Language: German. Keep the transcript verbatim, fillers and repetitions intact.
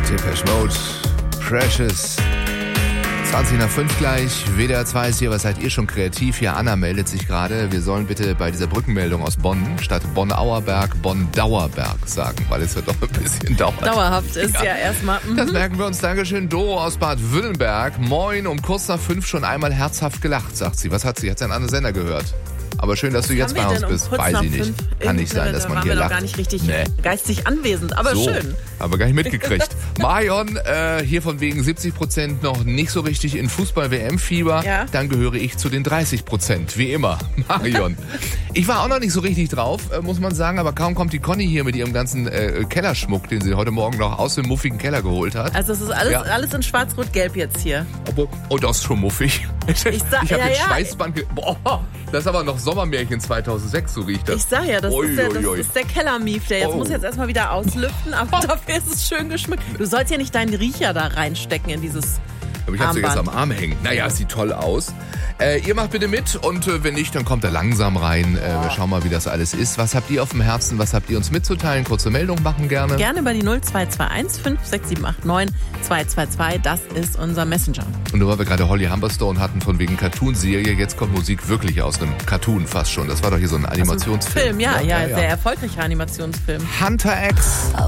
Depeche Mode, Precious. zwanzig nach fünf gleich, W D R zwei ist hier, was seid ihr schon kreativ? Hier, Anna meldet sich gerade. Wir sollen bitte bei dieser Brückenmeldung aus Bonn statt Bonn-Auerberg Bonn-Dauerberg sagen, weil es ja doch ein bisschen dauert. Dauerhaft ist ja, ja erstmal. Mhm. Das merken wir uns. Dankeschön. Doro aus Bad Württemberg. Moin, um kurz nach fünf schon einmal herzhaft gelacht, sagt sie. Was hat sie? Hat sie einen anderen Sender gehört? Aber schön, dass du jetzt bei uns bist. Weiß ich nicht. Kann nicht sein, dass man hier lacht. Da waren wir noch gar nicht richtig nee. geistig anwesend, aber so, schön. Aber gar nicht mitgekriegt. Marion, äh, hier von wegen siebzig Prozent noch nicht so richtig in Fußball-W M-Fieber. Ja. Dann gehöre ich zu den dreißig Prozent, wie immer. Marion. Ich war auch noch nicht so richtig drauf, äh, muss man sagen, aber kaum kommt die Conny hier mit ihrem ganzen äh, Kellerschmuck, den sie heute Morgen noch aus dem muffigen Keller geholt hat. Also es ist alles, ja. alles in schwarz-rot-gelb jetzt hier. Obwohl, oh, das ist schon muffig. Ich, ich sag, ich habe ja, den ja. Schweißband... Ge- Boah, das ist aber noch Sommermärchen zweitausendsechs, so riecht das. Ich sag ja, das, oi, ist, der, das oi, oi. ist der Kellermief, der jetzt oh. muss jetzt erstmal wieder auslüften, aber dafür ist es schön geschmückt. Du sollst ja nicht deinen Riecher da reinstecken in dieses Aber ich habe sie jetzt Armband. am Arm hängen. Naja, es sieht toll aus. Äh, ihr macht bitte mit und äh, wenn nicht, dann kommt er langsam rein. Äh, wir schauen mal, wie das alles ist. Was habt ihr auf dem Herzen? Was habt ihr uns mitzuteilen? Kurze Meldung machen gerne. Gerne bei die null zwei zwei eins fünf sechs sieben acht neun zwei zwei zwei. Das ist unser Messenger. Und nur weil wir gerade Holly Humberstone hatten von wegen Cartoon-Serie, jetzt kommt Musik wirklich aus einem Cartoon fast schon. Das war doch hier so ein Animationsfilm. Film, ja, ja, ja, ja, ja. sehr erfolgreicher Animationsfilm. Hunter X.